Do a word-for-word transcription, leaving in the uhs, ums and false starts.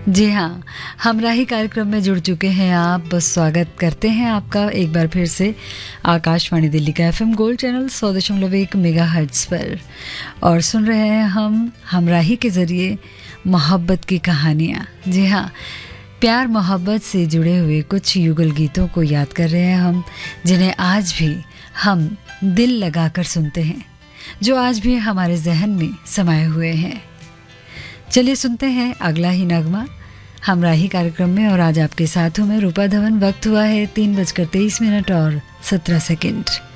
जी हाँ, हमराही कार्यक्रम में जुड़ चुके हैं आप। स्वागत करते हैं आपका एक बार फिर से आकाशवाणी दिल्ली का एफएम गोल्ड चैनल सौ दशमलव एक मेगा हर्ट्ज पर, और सुन रहे हैं हम हमराही के ज़रिए मोहब्बत की कहानियाँ। जी हाँ, प्यार मोहब्बत से जुड़े हुए कुछ युगल गीतों को याद कर रहे हैं हम, जिन्हें आज भी हम दिल लगाकर सुनते हैं, जो आज भी हमारे जहन में समाये हुए हैं। चलिए सुनते हैं अगला ही नगमा हमराही कार्यक्रम में, और आज आपके साथ हूँ मैं रूपा धवन। वक्त हुआ है तीन बजकर तेईस मिनट और सत्रह सेकेंड।